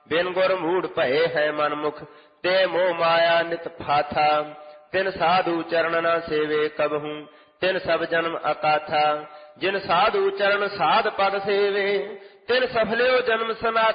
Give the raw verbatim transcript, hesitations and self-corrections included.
बिन गुर मूढ़ भये है मनमुख, ते मोह माया नित फाथा। तिन साधु चरण न सेवे कबहू, तिन सब जन्म अकाथा। जिन साधु चरण साध पद सेवे, तिन सफल्यो जन्म सनाथा।